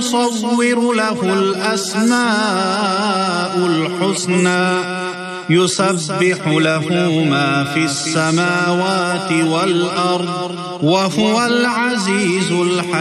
المصور له الأسماء الحسنى يسبح له ما في السماوات والأرض وهو العزيز الحكيم.